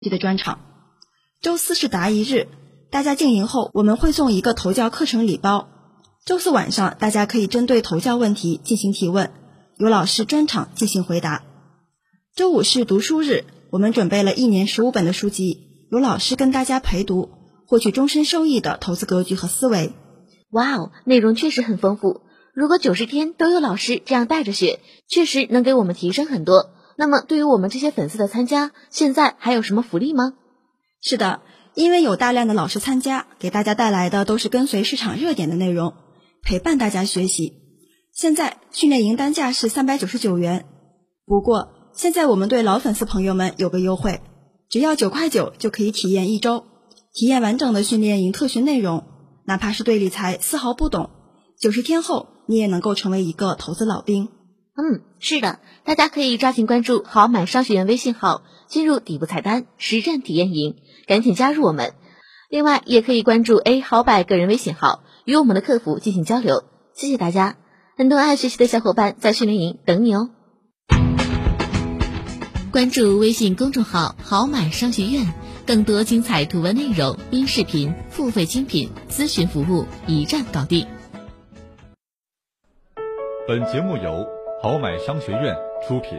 的专场。周四是答疑日，大家进营后我们会送一个头教课程礼包。周四晚上大家可以针对头教问题进行提问，由老师专场进行回答。周五是读书日，我们准备了1年15本的书籍，由老师跟大家陪读，获取终身受益的投资格局和思维。 哇哦，内容确实很丰富。如果90天都有老师这样带着学，确实能给我们提升很多。那么对于我们这些粉丝的参加，现在还有什么福利吗？ 是的，因为有大量的老师参加，给大家带来的都是跟随市场热点的内容，陪伴大家学习。现在训练营单价是399元，不过现在我们对老粉丝朋友们有个优惠，只要9块9就可以体验1周，体验完整的训练营特训内容，哪怕是对理财丝毫不懂，90天后你也能够成为一个投资老兵。 是的，大家可以抓紧关注好买商学院微信号，进入底部菜单实战体验营，赶紧加入我们。另外也可以关注 A 好买个人微信号，与我们的客服进行交流。谢谢大家，很多爱学习的小伙伴在训练营等你哦。关注微信公众号好买商学院，更多精彩图文内容、音视频、付费精品咨询服务一站搞定。 本节目由好买商学院出品。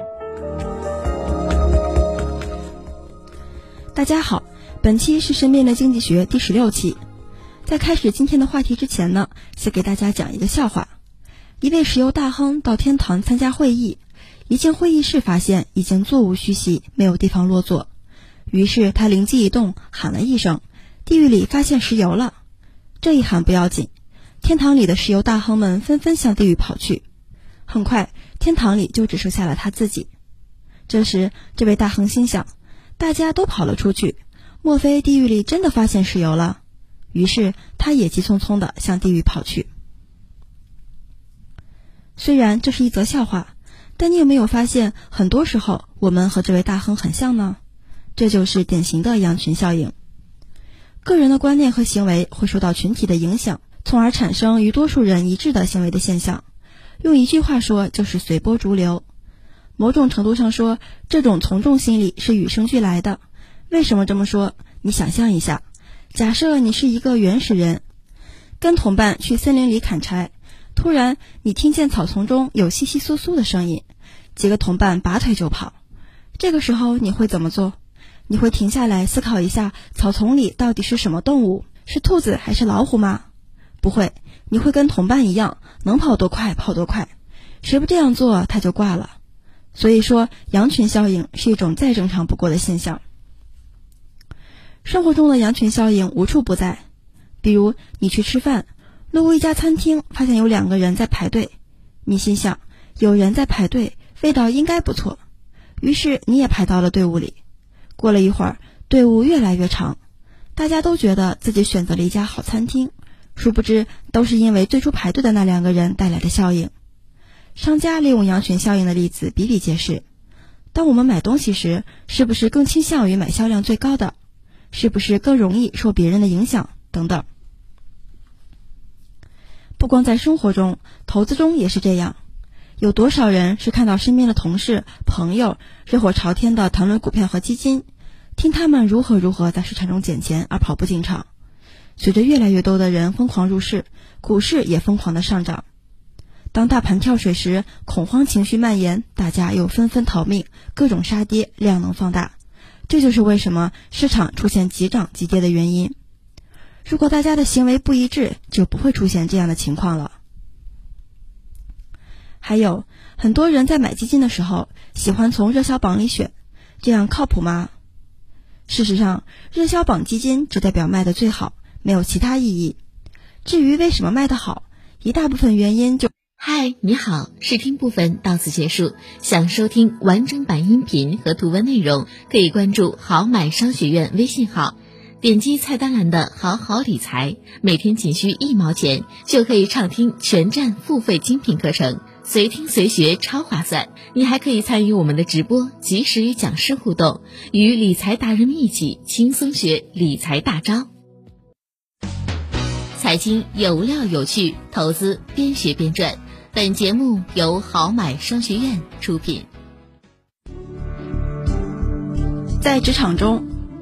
大家好，本期是身边的经济学第16期。在开始今天的话题之前呢，先给大家讲一个笑话。一位石油大亨到天堂参加会议，一进会议室发现已经座无虚席，没有地方落座。于是他灵机一动，喊了一声：地狱里发现石油了。这一喊不要紧，天堂里的石油大亨们纷纷向地狱跑去。很快天堂里就只剩下了他自己。这时这位大亨心想，大家都跑了出去，莫非地狱里真的发现石油了？于是他也急匆匆地向地狱跑去。虽然这是一则笑话，但你有没有发现，很多时候我们和这位大亨很像呢？这就是典型的羊群效应。个人的观念和行为会受到群体的影响，从而产生与多数人一致的行为的现象。用一句话说，就是随波逐流。某种程度上说，这种从众心理是与生俱来的。为什么这么说？你想象一下，假设你是一个原始人，跟同伴去森林里砍柴，突然你听见草丛中有窸窸窣窣的声音，几个同伴拔腿就跑。这个时候你会怎么做？你会停下来思考一下，草丛里到底是什么动物？是兔子还是老虎吗？不会，你会跟同伴一样，能跑多快跑多快，谁不这样做他就挂了。所以说，羊群效应是一种再正常不过的现象。生活中的羊群效应无处不在，比如你去吃饭，路过一家餐厅，发现有2个人在排队，你心想，有人在排队，味道应该不错，于是你也排到了队伍里。过了一会儿，队伍越来越长，大家都觉得自己选择了一家好餐厅，殊不知都是因为最初排队的那2个人带来的效应。商家利用羊群效应的例子比比皆是。当我们买东西时，是不是更倾向于买销量最高的？是不是更容易受别人的影响？等等。不光在生活中，投资中也是这样。有多少人是看到身边的同事、朋友热火朝天地谈论股票和基金，听他们如何在市场中捡钱而跑步进场？随着越来越多的人疯狂入市，股市也疯狂地上涨。当大盘跳水时，恐慌情绪蔓延，大家又纷纷逃命，各种杀跌，量能放大。这就是为什么市场出现急涨急跌的原因。如果大家的行为不一致，就不会出现这样的情况了。还有，很多人在买基金的时候，喜欢从热销榜里选，这样靠谱吗？事实上，热销榜基金只代表卖的最好，没有其他意义。至于为什么卖得好，一大部分原因就…… 嗨，你好，试听部分到此结束。想收听完整版音频和图文内容，可以关注好买商学院微信号，点击菜单栏的好好理财，每天仅需1毛钱，就可以畅听全站付费精品课程，随听随学超划算。你还可以参与我们的直播，及时与讲师互动，与理财达人们一起轻松学理财大招。财经有料有趣，投资边学边赚。本节目由好买商学院出品。 在职场中，